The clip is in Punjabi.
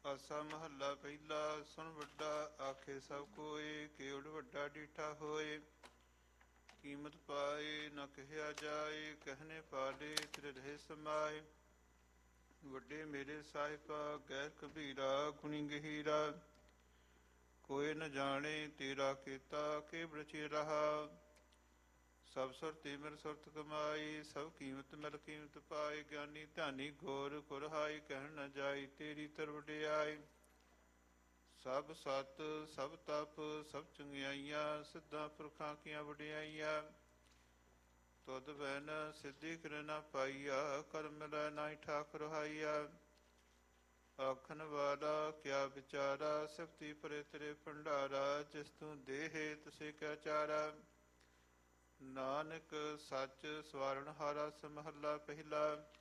ਆਸਾ ਮਹੱਲਾ ਪਹਿਲਾ। ਸੁਣ ਵੱਡਾ ਆਖੇ ਸਭ ਕੋਏ, ਕੇਵੜ ਵੱਡਾ ਡੀਠਾ ਹੋਏ। ਕੀਮਤ ਪਾਏ ਨ ਕਹਿਆ ਜਾਏ, ਕਹਿਨੇ ਪਾਲੇ ਤੇਰੇ ਰਹੇ ਸਮਾਏ। ਵੱਡੇ ਮੇਰੇ ਸਾਹਿਬਾ ਗੈਰ ਕਬੀਰਾ, ਗੁਣੀ ਗਹੀਰਾ। ਕੋਇ ਨ ਜਾਣੇ ਤੇਰਾ ਕੀਤਾ, ਕੇਵੜ ਚਿਰ ਰਹਾ। ਸਭ ਸੁਰਤੀ ਮਿਰ ਸੁਰਤ ਕਮਾਈ, ਸਭ ਕੀਮਤ ਮਿਲ ਕੀਮਤ ਪਾਈ। ਗਿਆਨੀ ਧਿਆਨੀ ਗੌਰ ਕੁਰਹਾਈ, ਕਹਿਣ ਨ ਜਾਈ ਤੇਰੀ ਤਰ ਵਡਿਆਈ। ਸਭ ਸਤ ਸਭ ਤਪ ਸਭ ਚੰਗਿਆਈਆਂ, ਸਿੱਧਾਂ ਪੁਰਖਾਂ ਕੀਆਂ ਵਡਿਆਈਆਂ। ਤੁਧ ਬੈਨ ਸਿੱਧੀ ਕਿਰ ਨ ਪਾਈਆ, ਕਰਮ ਮਿਲੈ ਨਾਹੀ ਠਾਕ ਰਹਾਈਆ। ਆਖਣ ਵਾਲਾ ਕਿਆ ਵਿਚਾਰਾ, ਸਿਫਤੀ ਪਰੇ ਤੇਰੇ ਭੰਡਾਰਾ। ਜਿਸ ਤੂੰ ਦੇਹ ਤਿਸੇ ਕਿਆ ਚਾਰਾ। ਨਾਨਕ ਸੱਚ ਸਵਾਰਨ ਹਾਰਾ, ਮਹੱਲਾ ਪਹਿਲਾ।